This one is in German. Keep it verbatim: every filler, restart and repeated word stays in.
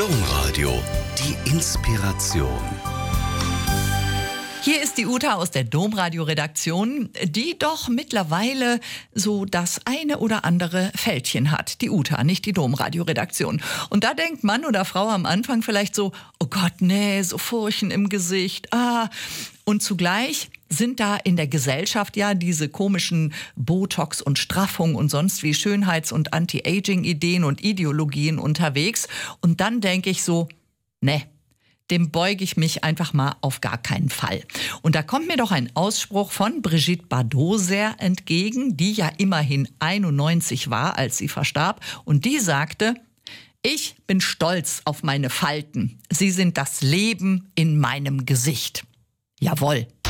Domradio, die Inspiration. Hier ist die Uta aus der Domradio-Redaktion, die doch mittlerweile so das eine oder andere Fältchen hat. Die Uta, nicht die Domradio-Redaktion. Und da denkt Mann oder Frau am Anfang vielleicht so, oh Gott, nee, so Furchen im Gesicht, ah. Und zugleich sind da in der Gesellschaft ja diese komischen Botox und Straffung und sonst wie Schönheits- und Anti-Aging-Ideen und Ideologien unterwegs. Und dann denke ich so, nee, dem beuge ich mich einfach mal auf gar keinen Fall. Und da kommt mir doch ein Ausspruch von Brigitte Bardot sehr entgegen, die ja immerhin einundneunzig war, als sie verstarb. Und die sagte, ich bin stolz auf meine Falten. Sie sind das Leben in meinem Gesicht. Jawohl.